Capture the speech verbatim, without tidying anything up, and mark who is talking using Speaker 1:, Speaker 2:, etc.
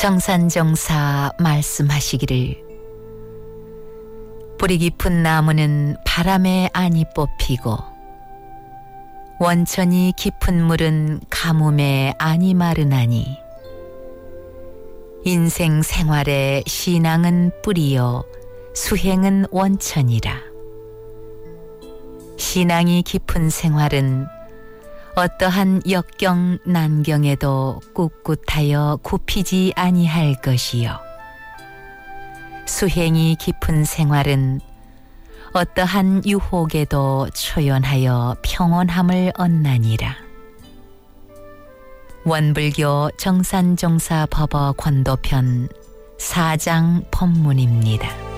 Speaker 1: 정산정사 말씀하시기를 뿌리 깊은 나무는 바람에 안이 뽑히고 원천이 깊은 물은 가뭄에 안이 마르나니 인생 생활의 신앙은 뿌리요 수행은 원천이라. 신앙이 깊은 생활은 어떠한 역경 난경에도 꿋꿋하여 굽히지 아니할 것이요 수행이 깊은 생활은 어떠한 유혹에도 초연하여 평온함을 얻나니라. 원불교 정산정사 법어 권도편 사 장 법문입니다.